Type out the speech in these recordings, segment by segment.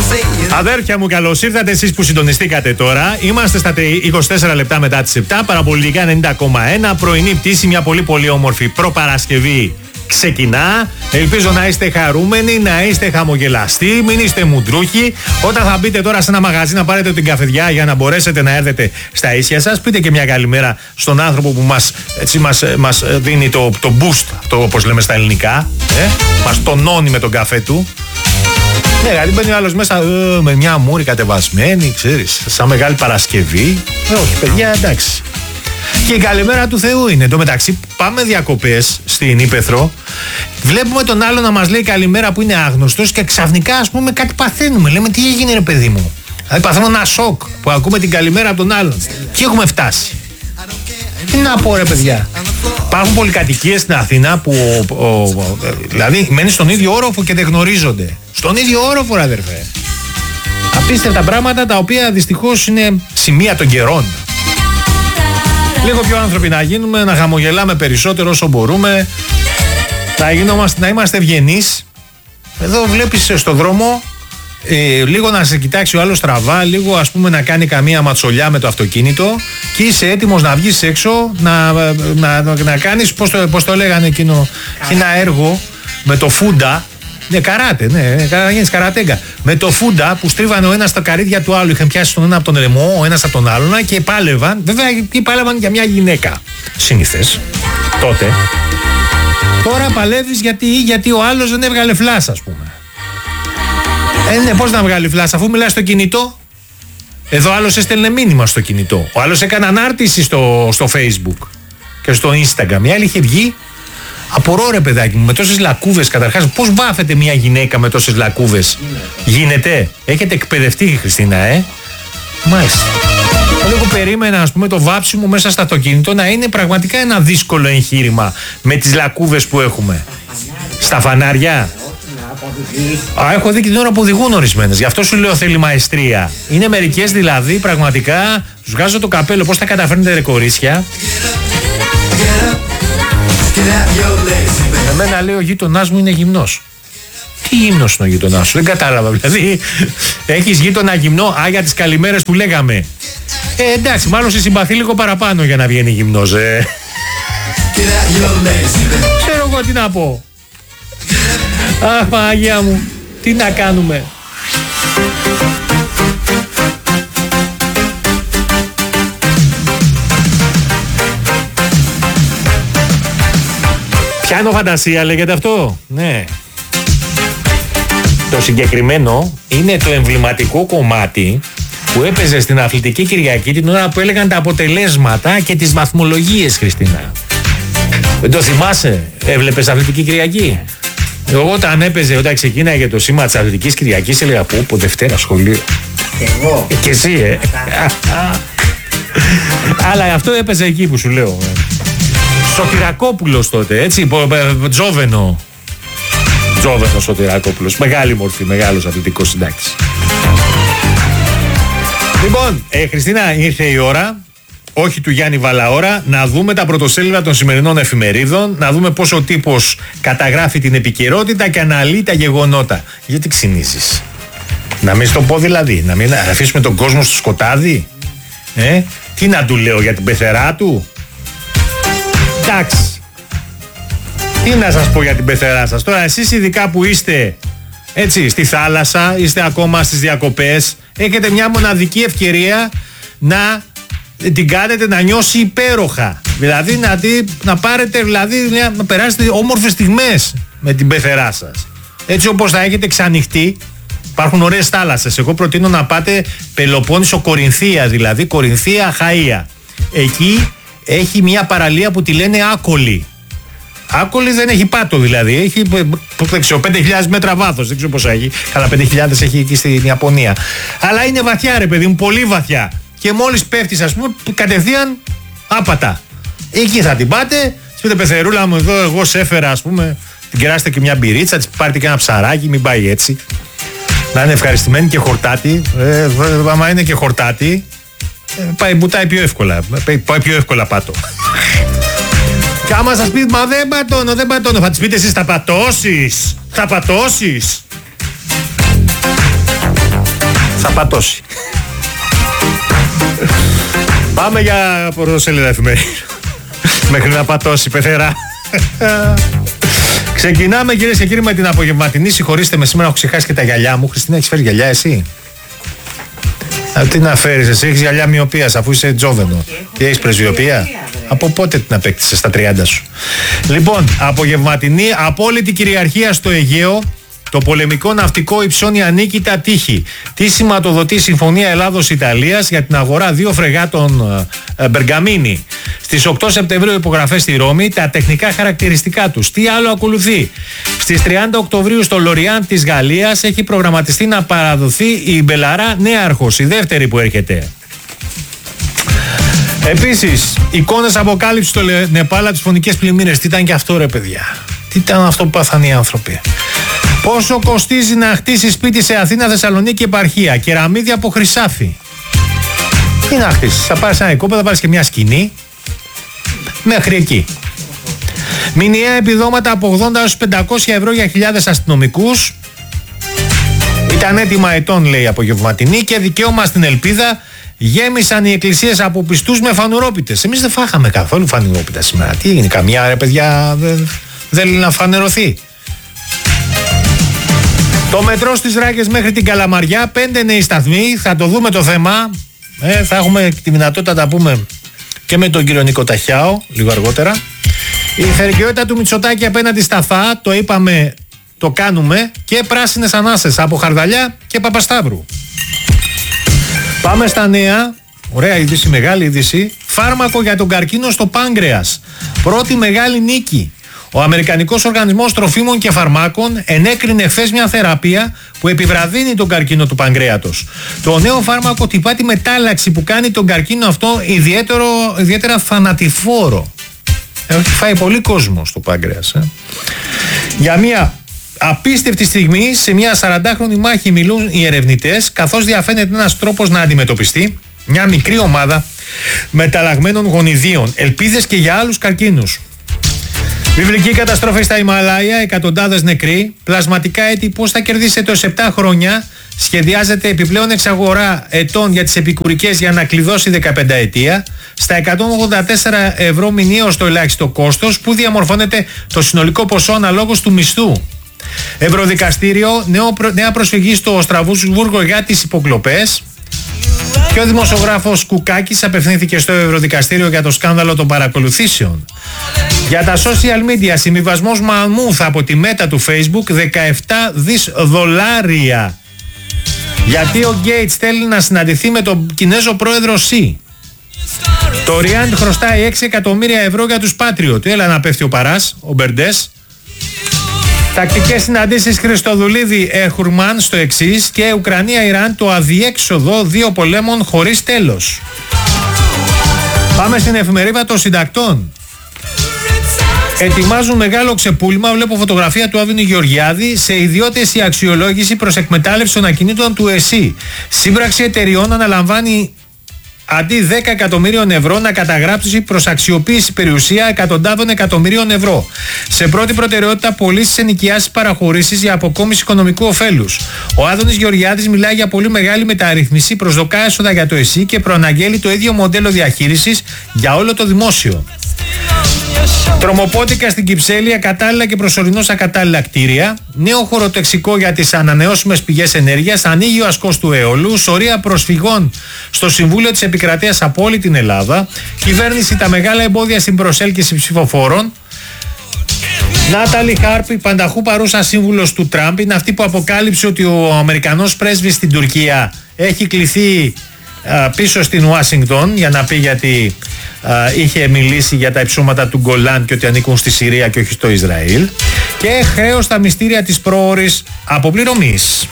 Αδέρφια μου, καλώς ήρθατε εσείς που συντονιστήκατε τώρα. Είμαστε στα 24 λεπτά μετά τις 7, παραπολιτικά 90,1. Πρωινή πτήση, μια πολύ όμορφη προπαρασκευή ξεκινά. Ελπίζω να είστε χαρούμενοι, να είστε χαμογελαστοί, μην είστε μουντρούχοι. Όταν θα μπείτε τώρα σε ένα μαγαζί να πάρετε την καφεδιά για να μπορέσετε να έρθετε στα ίσια σας, πείτε και μια καλημέρα στον άνθρωπο που μας δίνει το boost, αυτό όπως λέμε στα ελληνικά. Μας τονώνει με τον καφέ του. Ναι, δηλαδή μπαίνει ο άλλος μέσα με μια μούρη κατεβασμένη, ξέρεις, σαν μεγάλη Παρασκευή. Όχι, παιδιά, εντάξει. Και η καλημέρα του Θεού είναι. Εν τω μεταξύ, πάμε διακοπές στην Ήπεθρο. Βλέπουμε τον άλλο να μας λέει καλημέρα που είναι άγνωστος και ξαφνικά, ας πούμε, κάτι παθαίνουμε. Λέμε, τι έγινε, ρε παιδί μου. Δηλαδή, παθαίνουμε ένα σοκ που ακούμε την καλημέρα από τον άλλον. Τι έχουμε φτάσει. Τι να πω, ρε παιδιά. Υπάρχουν πολυκατοικίες στην Αθήνα που δηλαδή μένει στον ίδιο όροφο και δεν γνωρίζονται. Στον ίδιο όροφο, ρε αδερφέ. Απίστευτα πράγματα τα οποία δυστυχώς είναι σημεία των καιρών. Λίγο πιο άνθρωποι να γίνουμε, να χαμογελάμε περισσότερο όσο μπορούμε, να είμαστε ευγενείς. Εδώ βλέπεις στον δρόμο λίγο να σε κοιτάξει ο άλλος στραβά, λίγο ας πούμε να κάνει καμία ματσολιά με το αυτοκίνητο και είσαι έτοιμος να βγεις έξω να κάνεις, πώς το λέγανε εκείνο, ένα έργο με το φούντα. Ναι, καράτε, να γίνεις καρατέγκα. Με το φούντα που στρίβανε ο ένας στα καρύδια του άλλου, είχαν πιάσει τον ένα από τον λαιμό, ο ένας από τον άλλον και πάλευαν. Βέβαια, πάλευαν για μια γυναίκα. Συνήθες. Τότε. Τώρα παλεύεις γιατί ο άλλος δεν έβγαλε φλάς, ας πούμε. Ναι, πώς να βγάλει φλάς, αφού μιλάει στο κινητό. Εδώ άλλος έστελνε μήνυμα στο κινητό. Ο άλλος έκανε ανάρτηση στο Facebook και στο Instagram. Η άλλη είχε βγει. Απορώ, ρε παιδάκι μου, με τόσες λακκούβες καταρχάς, πώς βάφεται μια γυναίκα με τόσες λακκούβες. Γίνεται. Έχετε εκπαιδευτεί, Χριστίνα, Μάλιστα. Εγώ περίμενα, ας πούμε, το βάψιμο μέσα στο αυτοκίνητο να είναι πραγματικά ένα δύσκολο εγχείρημα με τις λακκούβες που έχουμε. Στα φανάρια. Έχω δει και την ώρα που οδηγούν ορισμένες. Γι' αυτό σου λέω θέλει μαεστρία. Είναι μερικές δηλαδή πραγματικά. Τους βγάζω το καπέλο. Πώς τα καταφέρνετε, ρε κορίτσια. Εμένα λέει ο γείτονάς μου είναι γυμνός. Τι γυμνός είναι ο γείτονάς σου, δεν κατάλαβα. Δηλαδή έχεις γείτονα γυμνό, για τις καλημέρες που λέγαμε. Εντάξει, μάλλον σε συμπαθεί λίγο παραπάνω για να βγαίνει γυμνός. Ξέρω εγώ τι να πω. Αχ, Παναγία μου, τι να κάνουμε. Πιάνω φαντασία λέγεται αυτό. Ναι. Το συγκεκριμένο είναι το εμβληματικό κομμάτι που έπαιζε στην Αθλητική Κυριακή την ώρα που έλεγαν τα αποτελέσματα και τις βαθμολογίες, Χριστίνα. Δεν το θυμάσαι? Έβλεπες Αθλητική Κυριακή? Εγώ όταν όταν ξεκίναγε το σήμα της Αθλητικής Κυριακής έλεγα πω Δευτέρα σχολείο. Εγώ. Και εσύ Αλλά αυτό έπαιζε εκεί που σου λέω. Σωτηρακόπουλος τότε, έτσι, Τζόβενο Σωτηρακόπουλος, μεγάλη μορφή, μεγάλος αθλητικός συντάκτης. Λοιπόν, Χριστίνα, ήρθε η ώρα, όχι του Γιάννη Βαλαώρα, να δούμε τα πρωτοσέλιδα των σημερινών εφημερίδων, να δούμε πώς ο τύπος καταγράφει την επικαιρότητα και αναλύει τα γεγονότα. Γιατί ξυνίζεις? Να μην στο πω δηλαδή, να μην αφήσουμε τον κόσμο στο σκοτάδι. Τι να του λέω για την πεθερά του? Εντάξει. Τι να σας πω για την πεθερά σας? Τώρα εσείς ειδικά που είστε έτσι στη θάλασσα, είστε ακόμα στις διακοπές, έχετε μια μοναδική ευκαιρία να την κάνετε να νιώσει υπέροχα. Δηλαδή να πάρετε, δηλαδή να περάσετε όμορφες στιγμές με την πεθερά σας. Έτσι όπως θα έχετε ξανοιχτεί. Υπάρχουν ωραίες θάλασσες. Εγώ προτείνω να πάτε Πελοπόννησο Κορινθία, δηλαδή Κορινθία Αχαΐα. Εκεί έχει μια παραλία που τη λένε Άκολη. Άκολη δεν έχει πάτο δηλαδή. Έχει 5.000 μέτρα βάθος. Δεν ξέρω πόσα έχει. Καλά, 5.000 έχει εκεί στην Ιαπωνία. Αλλά είναι βαθιά, ρε παιδί μου, πολύ βαθιά. Και μόλις πέφτεις, ας πούμε, κατευθείαν άπατα. Εκεί θα την πάτε. Σας πείτε, πεθερούλα μου, εδώ εγώ σε έφερα, ας πούμε. Την κεράσετε και μια μπυρίτσα, της πάρετε και ένα ψαράκι, μην πάει έτσι. Να είναι ευχαριστημένη και χορτάτη. Άμα είναι και χορτάτη, μπουτάει πιο εύκολα. Πάει πιο εύκολα πάτο. Και άμα σας πει, μα δεν πατώνω, θα της πείτε εσείς, θα πατώσεις. Θα πατώσει. Πάμε για πρωτοσέλιδα εφημερίδα. Μέχρι να πατώσει, πεθερά. Ξεκινάμε, κυρίες και κύριοι, με την απογευματινή. Συγχωρήστε με, σήμερα έχω ξεχάσει και τα γυαλιά μου. Χριστίνα, έχεις φέρει γυαλιά εσύ? Τι να φέρεις εσύ, έχεις γυαλιά μοιοπίας αφού είσαι τζόβενο. Τι έχεις, πρεσβειοπία? Από πότε την απέκτησες, στα 30 σου? Λοιπόν, απογευματινή, απόλυτη κυριαρχία στο Αιγαίο. Το πολεμικό ναυτικό υψώνει ανίκητα τείχη. Τι σηματοδοτεί η Συμφωνία Ελλάδος-Ιταλίας για την αγορά 2 φρεγάτων Μπεργαμίνη. Στις 8 Σεπτεμβρίου υπογραφές στη Ρώμη, τα τεχνικά χαρακτηριστικά τους. Τι άλλο ακολουθεί? Στις 30 Οκτωβρίου στο Λοριάν της Γαλλίας έχει προγραμματιστεί να παραδοθεί η Μπελαρά Νέαρχος, η δεύτερη που έρχεται. Επίσης, εικόνες αποκάλυψης στο Νεπάλ από τις φωνικές πλημμύρες. Τι ήταν και αυτό, ρε παιδιά? Τι ήταν αυτό που πάθαν οι άνθρωποι? Πόσο κοστίζει να χτίσει σπίτι σε Αθήνα, Θεσσαλονίκη, επαρχία? Κεραμίδια από χρυσάφι. Τι να χτίσεις? Θα πάρεις ένα οικόπεδο, θα πάρεις και μια σκηνή. Μέχρι εκεί. Μηνιαία επιδόματα από 80 έως 500 ευρώ για χιλιάδες αστυνομικούς. Ήταν έτοιμα ετών, λέει η απογευματινή, και δικαίωμα στην ελπίδα. Γέμισαν οι εκκλησίες από πιστούς με φανουρόπιτες. Εμείς δεν φάγαμε καθόλου φανουρόπιτα σήμερα. Τι έγινε, καμιά ρε παιδιά δεν να φανερωθεί? Το μετρό στις Ράγες μέχρι την Καλαμαριά, 5 νέοι σταθμοί, θα το δούμε το θέμα. Θα έχουμε τη δυνατότητα να τα πούμε και με τον κύριο Νίκο Ταχιάο λίγο αργότερα. Η θερικαιότητα του Μητσοτάκη απέναντι στα ΘΑ, το είπαμε, το κάνουμε, και πράσινες ανάσες από Χαρδαλιά και Παπασταύρου. Πάμε στα νέα. Ωραία είδηση, μεγάλη είδηση. Φάρμακο για τον καρκίνο στο πάγκρεας. Πρώτη μεγάλη νίκη. Ο Αμερικανικός Οργανισμός Τροφίμων και Φαρμάκων ενέκρινε χθες μια θεραπεία που επιβραδύνει τον καρκίνο του παγκρέατος. Το νέο φάρμακο τυπά τη μετάλλαξη που κάνει τον καρκίνο αυτό ιδιαίτερα θανατηφόρο. Έχει φάει πολύ κόσμο στο πάγκρεας. Για μια απίστευτη στιγμή, σε μια 40χρονη μάχη μιλούν οι ερευνητές, καθώς διαφαίνεται ένας τρόπος να αντιμετωπιστεί μια μικρή ομάδα μεταλλαγμένων γονιδίων. Ελπίδες και για άλλους καρκίνους. Βιβλική καταστροφή στα Ιμαλάια, εκατοντάδες νεκροί. Πλασματικά έτη, πώς θα κερδίσετε ως 7 χρόνια. Σχεδιάζεται επιπλέον εξαγορά ετών για τις επικουρικές για να κλειδώσει 15 ετία. Στα 184 ευρώ μηνιαίως το ελάχιστο κόστος, που διαμορφώνεται το συνολικό ποσό αναλόγως του μισθού. Ευρωδικαστήριο, νέα προσφυγή στο Στρασβούργο για τις υποκλοπές. Και ο δημοσιογράφος Κουκάκης απευθύνθηκε στο Ευρωδικαστήριο για το σκάνδαλο των παρακολουθήσεων. Για τα social media, συμβιβασμός μαμούθ από τη μέτα του Facebook, 17 δις δολάρια. Γιατί ο Γκέιτς θέλει να συναντηθεί με τον Κινέζο πρόεδρο Σι. Το Ριάντ χρωστάει 6 εκατομμύρια ευρώ για τους Patriot. Έλα να πέφτει ο Παράς, ο Μπερντές. Τακτικές συναντήσεις Χριστοδουλίδη Χουρμάν στο εξής, και Ουκρανία-Ιράν, το αδιέξοδο 2 πολέμων χωρίς τέλος. Πάμε στην εφημερίδα των συντακτών. Ετοιμάζουν μεγάλο ξεπούλημα. Βλέπω φωτογραφία του Άδωνη Γεωργιάδη. Σε ιδιώτες η αξιολόγηση προς εκμετάλλευση των ακινήτων του ΕΣΥ. Σύμπραξη εταιριών αναλαμβάνει αντί 10 εκατομμύριων ευρώ να καταγράψει προς αξιοποίηση περιουσία εκατοντάδων εκατομμυρίων ευρώ. Σε πρώτη προτεραιότητα, πωλήσεις, ενοικιάσεις, παραχωρήσεις για αποκόμιση οικονομικού ωφέλους. Ο Άδωνης Γεωργιάδης μιλάει για πολύ μεγάλη μεταρρύθμιση, προσδοκά έσοδα για το ΕΣΥ και προαναγγέλει το ίδιο μοντέλο διαχείρισης για όλο το δημόσιο. Τρομοπότικα στην Κυψέλη, ακατάλληλα και προσωρινώς ακατάλληλα κτίρια. Νέο χωροτεξικό για τις ανανεώσιμες πηγές ενέργειας. Ανοίγει ο ασκός του αιώλου. Σωρία προσφυγών στο Συμβούλιο της Επικρατείας από όλη την Ελλάδα. Κυβέρνηση, τα μεγάλα εμπόδια στην προσέλκυση ψηφοφόρων. Νάταλι Χάρπ, πανταχού παρούσα σύμβουλος του Τραμπ, είναι αυτή που αποκάλυψε ότι ο Αμερικανός πρέσβης στην Τουρκία έχει κληθεί πίσω στην Ουάσιγκτον για να πει γιατί είχε μιλήσει για τα υψώματα του Γκολάν και ότι ανήκουν στη Συρία και όχι στο Ισραήλ. Και χρέος στα μυστήρια της πρόωρης αποπληρωμής.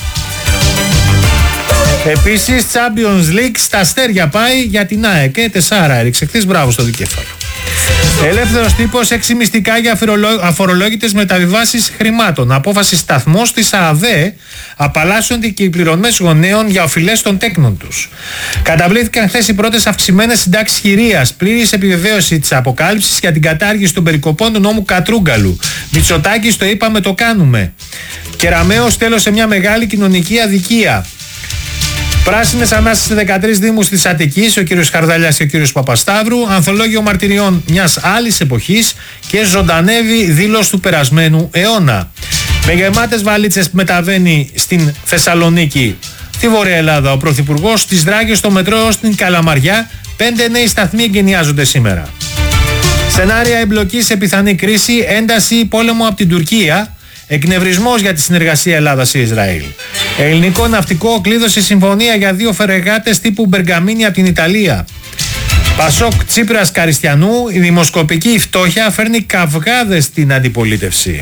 Επίσης, Champions League στα αστέρια πάει για την ΑΕΚ. 4 έριξε χθες, μπράβο στο δικέφαλο. Ελεύθερος τύπος, 6 μυστικά για αφορολόγητες μεταβιβάσεις χρημάτων. Απόφαση σταθμός της ΑΔΕ, απαλλάσσονται και οι πληρωμές γονέων για οφειλές των τέκνων τους. Καταβλήθηκαν χθες οι πρώτες αυξημένες συντάξεις χειρίας. Πλήρης επιβεβαίωση της αποκάλυψης για την κατάργηση των περικοπών του νόμου Κατρούγκαλου. Μητσοτάκης, το είπαμε, το κάνουμε. Κεραμέως, τέλος σε μια μεγάλη κοινωνική αδικία. Πράσινες ανάσταση σε 13 δήμους της Αττικής, ο κύριος Χαρδαλιάς και ο κύριος Παπασταύρου. Ανθολόγιο μαρτυριών μιας άλλης εποχής και ζωντανεύει δήλωση του περασμένου αιώνα. Με γεμάτες βαλίτσες μεταβαίνει στην Θεσσαλονίκη, στη Βόρεια Ελλάδα, ο Πρωθυπουργός. Στις Δράγες, στο μετρό στην Καλαμαριά, 5 νέοι σταθμοί εγκαινιάζονται σήμερα. Σενάρια εμπλοκής σε πιθανή κρίση, ένταση πόλεμο από την Τουρκία. Εκνευρισμός για τη συνεργασία Ελλάδας-Ισραήλ. Ελληνικό ναυτικό κλείδωσε συμφωνία για 2 φρεγάτες τύπου Μπεργαμίνη από την Ιταλία. Πασόκ Τσίπρας Καριστιανού, η δημοσκοπική φτώχεια φέρνει καυγάδες στην αντιπολίτευση.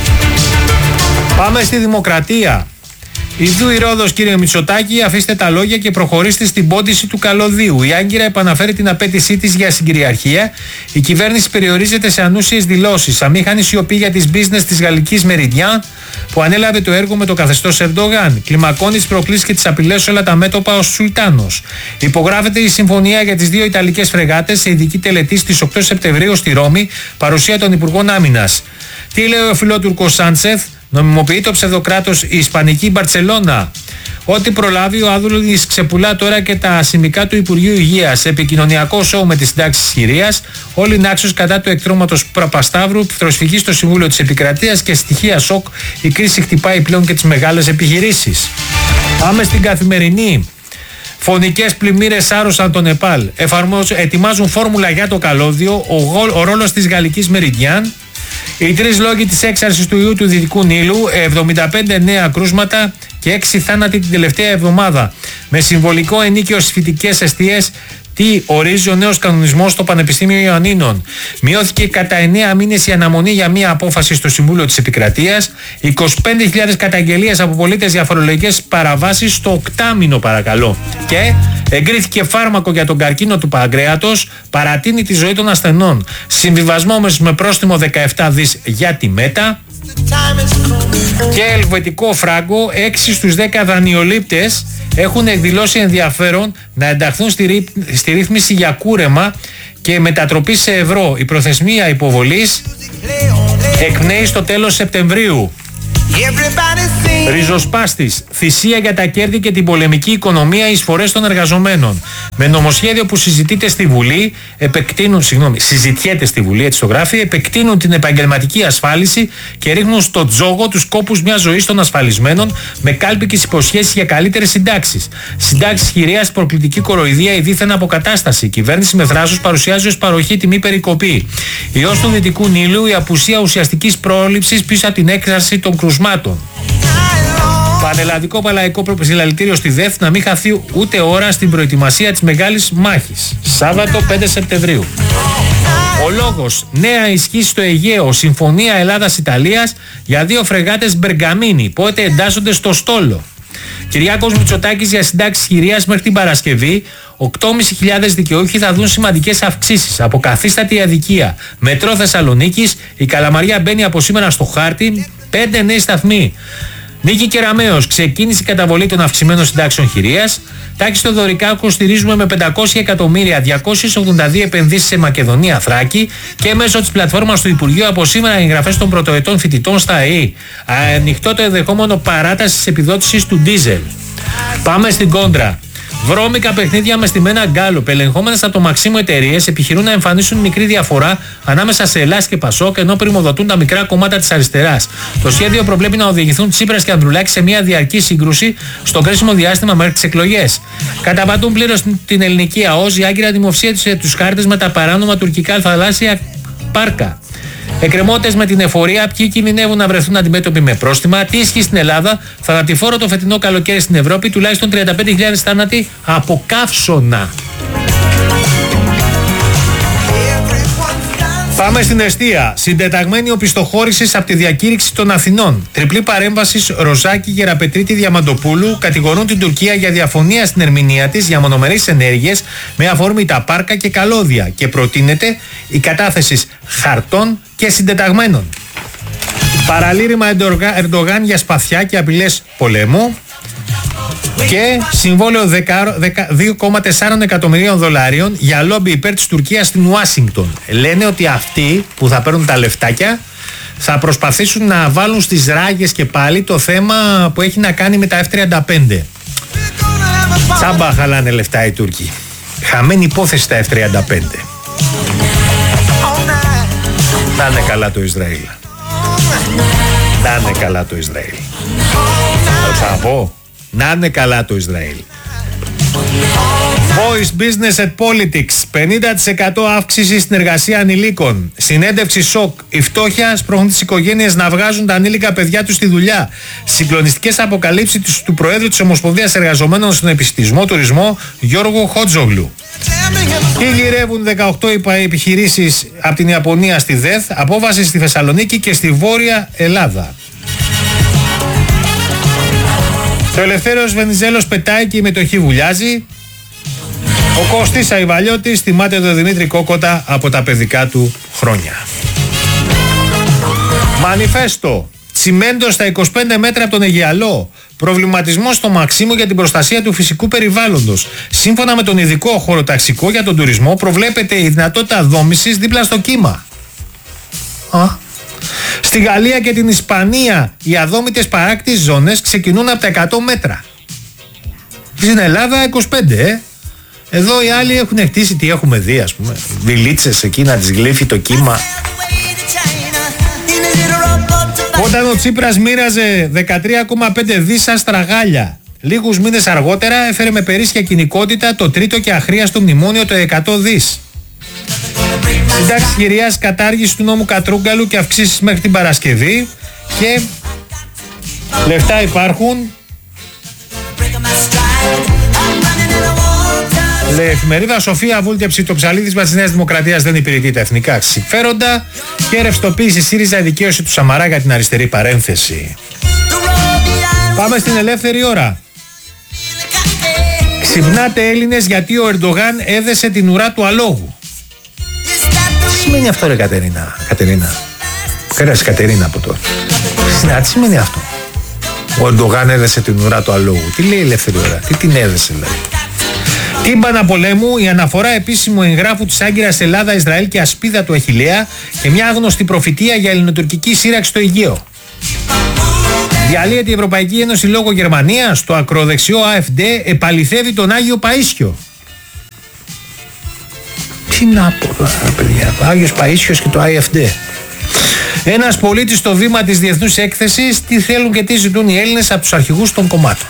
Πάμε στη Δημοκρατία. Ιδού η Ρόδος, κύριε Μητσοτάκη, αφήστε τα λόγια και προχωρήστε στην πόντιση του καλωδίου. Η Άγκυρα επαναφέρει την απέτησή της για συγκυριαρχία. Η κυβέρνηση περιορίζεται σε ανούσιες δηλώσεις. Αμήχανη σιωπή για τις business της γαλλικής Μεριντιάν που ανέλαβε το έργο με το καθεστώς Ερντογάν. Κλιμακώνει τις προκλήσεις και τις απειλές σε όλα τα μέτωπα ο Σουλτάνος. Υπογράφεται η συμφωνία για τις 2 Ιταλικές φρεγάτες σε ειδική τελετή στις 8 Σεπτεμβρίου στη Ρώμη, παρουσία των Υπουργών Άμυνας. Τι λέει ο φιλότουρκος Σάντσεθ? Νομιμοποιεί το ψευδοκράτος η Ισπανική Μπαρτσελώνα. Ό,τι προλάβει, ο Άδουλης ξεπουλά τώρα και τα σημικά του Υπουργείου Υγείας. Επικοινωνιακό σοου με τις συντάξεις της Συρίας. Όλοι νάξος κατά του εκτρώματος Παπασταύρου, προσφυγή στο Συμβούλιο της Επικρατείας και στοιχεία σοκ. Η κρίση χτυπάει πλέον και τις μεγάλες επιχειρήσεις. Πάμε στην Καθημερινή. Φωνικές πλημμύρες άρρωσαν το Νεπάλ. Ετοιμάζουν φόρμουλα για το καλώδιο. Ο ρόλος της γαλλικής Μεριντιάν. Οι 3 λόγοι της έξαρσης του ιού του Δυτικού Νείλου, 75 νέα κρούσματα και 6 θάνατοι την τελευταία εβδομάδα. Με συμβολικό ενίκιο στις φοιτικές εστίες, τι ορίζει ο νέος κανονισμός στο Πανεπιστήμιο Ιωαννίνων. Μειώθηκε κατά 9 μήνες η αναμονή για μία απόφαση στο Συμβούλιο της Επικρατείας. 25.000 καταγγελίες από πολίτες για φορολογικές παραβάσεις στο οκτάμηνο, παρακαλώ. Και εγκρίθηκε φάρμακο για τον καρκίνο του παγκρέατος, παρατείνει τη ζωή των ασθενών. Συμβιβασμό με πρόστιμο 17 δις για τη ΜΕΤΑ. Και ελβετικό φράγκο, 6 στους 10 δανειολήπτες έχουν εκδηλώσει ενδιαφέρον να ενταχθούν στη ρύθμιση για κούρεμα και μετατροπή σε ευρώ. Η προθεσμία υποβολής εκπνέει στο τέλος Σεπτεμβρίου. Ριζοσπάστης, θυσία για τα κέρδη και την πολεμική οικονομία, εισφορές των εργαζομένων. Με νομοσχέδιο που συζητιέται στη Βουλή, έτσι το γράφει, επεκτείνουν την επαγγελματική ασφάλιση και ρίχνουν στο τζόγο τους κόπους μιας ζωής των ασφαλισμένων με κάλπικες υποσχέσεις για καλύτερες συντάξεις. Συντάξεις χειρίας, προκλητική κοροϊδία, η δίθεν αποκατάσταση. Η κυβέρνηση με θράσος παρουσιάζει ως παροχή τιμή περικοπή. Ιός του Δυτικού Νείλου, η απουσία ουσιαστικής πρόληψης πίσω από την έκραση των κρουσμάτων. Πανελλαδικό παλαϊκό συλλαλητήριο στη ΔΕΘ να μην χαθεί ούτε ώρα στην προετοιμασία της μεγάλης μάχης. Σάββατο 5 Σεπτεμβρίου. Ο λόγος, νέα ισχύ στο Αιγαίο, συμφωνία Ελλάδας-Ιταλίας για 2 φρεγάτες Μπεργαμίνη, πότε εντάσσονται στο στόλο. Κυριάκος Μητσοτάκης για συντάξεις χειρίας μέχρι την Παρασκευή. 8.500 δικαιούχοι θα δουν σημαντικές αυξήσεις. Αποκαθίστατη αδικία. Μετρό Θεσσαλονίκης, η Καλαμαριά μπαίνει από σήμερα στο χάρτη. 5 νέοι σταθμοί. Νίκη Κεραμέως, ξεκίνησε η καταβολή των αυξημένων συντάξεων χειρίας. Τάκης Θεοδωρικάκου, στηρίζουμε με 500 εκατομμύρια 282 επενδύσεις σε Μακεδονία Θράκη και μέσω της πλατφόρμας του Υπουργείου από σήμερα εγγραφές των πρωτοετών φοιτητών στα ΑΕΗ. Ανοιχτό το ενδεχόμενο παράταση της επιδότησης του ντίζελ. Πάμε στην κόντρα. Βρώμικα παιχνίδια με στημένα γκάλοπ. Ελεγχόμενες από το Μαξίμου εταιρείες επιχειρούν να εμφανίσουν μικρή διαφορά ανάμεσα σε Ελλάς και Πασόκ, ενώ πρημοδοτούν τα μικρά κομμάτια της αριστεράς. Το σχέδιο προβλέπει να οδηγηθούν Τσίπρας και Ανδρουλάκη σε μια διαρκή σύγκρουση στο κρίσιμο διάστημα μέχρι τις εκλογές. Καταπατούν πλήρως την ελληνική ΑΟΣ. Η Άγκυρα δημοσίευσε τους χάρτες με τα παράνομα τουρκικά θαλάσσια πάρκα. Εκκρεμότητες με την εφορία, ποιοι κινδυνεύουν να βρεθούν αντιμέτωποι με πρόστιμα, τι ισχύει στην Ελλάδα, θανατηφόρο το φετινό καλοκαίρι στην Ευρώπη, τουλάχιστον 35.000 θάνατοι από καύσωνα. Πάμε στην εστία. Συντεταγμένη οπισθοχώρησης από τη διακήρυξη των Αθηνών. Τριπλή παρέμβαση Ροζάκη, Γεραπετρίτη, Διαμαντοπούλου κατηγορούν την Τουρκία για διαφωνία στην ερμηνεία της για μονομερείς ενέργειες με αφορμή τα πάρκα και καλώδια και προτείνεται η κατάθεση χαρτών και συντεταγμένων. Παραλήρημα Ερντογάν για σπαθιά και απειλές πολέμου. Και συμβόλαιο 2,4 εκατομμυρίων δολαρίων για λόμπι υπέρ της Τουρκίας στην Ουάσιγκτον. Λένε ότι αυτοί που θα παίρνουν τα λεφτάκια θα προσπαθήσουν να βάλουν στις ράγες και πάλι το θέμα που έχει να κάνει με τα F-35. Τσάμπα χαλάνε λεφτά οι Τούρκοι. Χαμένη υπόθεση στα F-35. Να είναι καλά το Ισραήλ. Να είναι καλά το Ισραήλ. Θα το ξαναπώ. Να είναι καλά το Ισραήλ. Voice Business at Politics. 50% αύξηση στην εργασία ανηλίκων. Συνέντευξη σοκ. Η φτώχεια σπρώχνει τις οικογένειες να βγάζουν τα ανήλικα παιδιά τους στη δουλειά. Συγκλονιστικές αποκαλύψεις του Προέδρου της Ομοσπονδίας Εργαζομένων στον Επιστημισμό Τουρισμό Γιώργο Χότζογλου. Και γυρεύουν 18 επιχειρήσεις από την Ιαπωνία στη ΔΕΘ. Απόβαση στη Θεσσαλονίκη και στη Βόρεια Ελλάδα. Το Ελευθέριος Βενιζέλος πετάει και η μετοχή βουλιάζει. Ο Κωστής Αϊβαλιώτης θυμάται τον Δημήτρη Κόκοτα από τα παιδικά του χρόνια. Μανιφέστο. Τσιμέντο στα 25 μέτρα από τον Αιγιαλό. Προβληματισμός στο Μαξίμου για την προστασία του φυσικού περιβάλλοντος. Σύμφωνα με τον ειδικό χωροταξικό για τον τουρισμό, προβλέπεται η δυνατότητα δόμησης δίπλα στο κύμα. Στη Γαλλία και την Ισπανία οι αδόμητες παράκτης ζώνες ξεκινούν από τα 100 μέτρα. Στην Ελλάδα 25, Εδώ οι άλλοι έχουν χτίσει, τι έχουμε δει, ας πούμε, βιλίτσες εκεί να τις γλύφει το κύμα. Όταν ο Τσίπρας μοίραζε 13,5 δις αστραγάλια, λίγους μήνες αργότερα έφερε με περίσσια κοινικότητα το τρίτο και αχρίαστο μνημόνιο το 100 δις. Συντάξεις κυρίας, κατάργηση του νόμου Κατρούγκαλου και αυξήσεις μέχρι την Παρασκευή και λεφτά υπάρχουν. Λέει εφημερίδα, Σοφία βούλτεψη το ψαλίδισμα της Νέας Δημοκρατίας δεν υπηρετεί τα εθνικά συμφέροντα και ρευστοποίηση ΣΥΡΙΖΑ δικαίωση του Σαμαρά για την αριστερή παρένθεση. Πάμε στην ελεύθερη ώρα. Ξυπνάτε Έλληνες γιατί ο Ερντογάν έδεσε την ουρά του αλόγου. Τι σημαίνει αυτό, ρε Κατερίνα? Πέρασε Κατερίνα από τώρα. Τι σημαίνει αυτό? Ο Ερντογάν έδεσε την ουρά του αλόγου. Τι λέει η ελεύθερη ώρα? Τι την έδεσε δηλαδή? Τύμπανα πολέμου, η αναφορά επίσημου εγγράφου της Άγκυρας Ελλάδα, Ισραήλ και ασπίδα του Αχιλλέα και μια άγνωστη προφητεία για ελληνοτουρκική σύραξη στο Αιγαίο. Διαλύεται η Ευρωπαϊκή Ένωση λόγω Γερμανίας. Το ακροδεξιό AfD επαληθεύει τον Άγιο Παΐσιο. Τι να πω, παιδιά, ο Άγιος Παΐσιος και το AfD. Ένας πολίτης στο βήμα της Διεθνούς Έκθεσης, τι θέλουν και τι ζητούν οι Έλληνες από τους αρχηγούς των κομμάτων.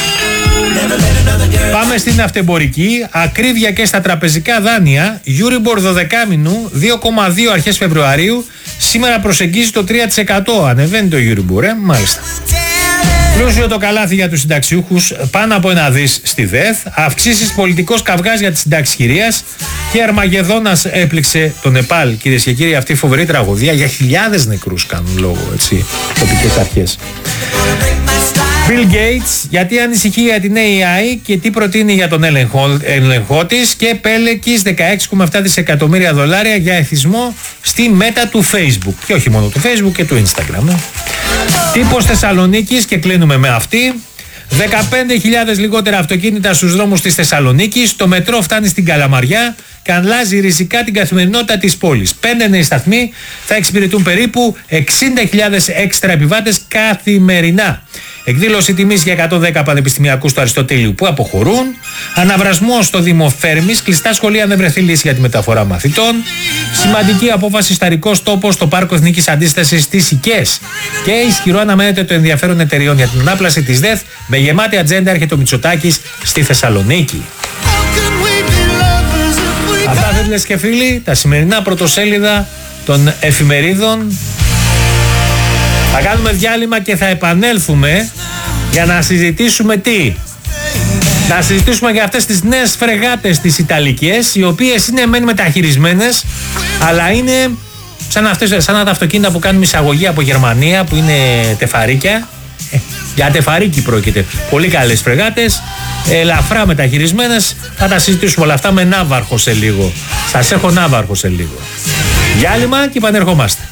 Πάμε στην αυτεμπορική. Ακρίβεια και στα τραπεζικά δάνεια. Euribor 12 μηνού 2,2 αρχές Φεβρουαρίου. Σήμερα προσεγγίζει το 3%. Ανεβαίνει το Euribor, μάλιστα. Πλούσιο το καλάθι για τους συνταξιούχους, πάνω από 1 δις στη ΔΕΘ. Αυξήσεις πολιτικός καυγάς για τη συντάξη κυρίας. Και Αρμαγεδόνας έπληξε το Νεπάλ, κυρίες και κύριοι. Αυτή η φοβερή τραγωδία για χιλιάδες νεκρούς κάνουν λόγο, έτσι, τοπικές αρχές. Bill Gates, γιατί ανησυχεί για την AI και τι προτείνει για τον έλεγχό της, και Πέλεκης 16,7 δισεκατομμύρια δολάρια για εθισμό στη μέτα του Facebook. Και όχι μόνο του Facebook και του Instagram. Τύπος Θεσσαλονίκης, και κλείνουμε με αυτή. 15.000 λιγότερα αυτοκίνητα στους δρόμους της Θεσσαλονίκης. Το μετρό φτάνει στην Καλαμαριά και αλλάζει ριζικά την καθημερινότητα της πόλης. 5 νέοι σταθμοί θα εξυπηρετούν περίπου 60.000 έξτρα επιβάτες καθημερινά. Εκδήλωση τιμής για 110 πανεπιστημιακούς του Αριστοτέλειου που αποχωρούν. Αναβρασμός στο Δήμο Φέρμης. Κλειστά σχολεία αν δεν βρεθεί λύση για τη μεταφορά μαθητών. Σημαντική απόφαση ιστορικός τόπος στο Πάρκο Εθνικής Αντίστασης στις Σικές. Και ισχυρό αναμένεται το ενδιαφέρον εταιριών για την ανάπλαση της ΔΕΘ. Με γεμάτη ατζέντα έρχεται ο Μητσοτάκης στη Θεσσαλονίκη. Αυτά, φίλες και φίλοι, τα σημερινά πρωτοσέλιδα των εφημερίδων. Θα κάνουμε διάλειμμα και θα επανέλθουμε για να συζητήσουμε τι? Να συζητήσουμε για αυτές τις νέες φρεγάτες τις Ιταλικές, οι οποίες είναι μεν μεταχειρισμένες, αλλά είναι σαν τα αυτοκίνητα που κάνουν εισαγωγή από Γερμανία, που είναι τεφαρίκια. Για τεφαρίκι πρόκειται. Πολύ καλές φρεγάτες, ελαφρά μεταχειρισμένες. Θα τα συζητήσουμε όλα αυτά με Ναύαρχο σε λίγο. Σας έχω Ναύαρχο σε λίγο. Διάλειμμα και επανερχόμαστε.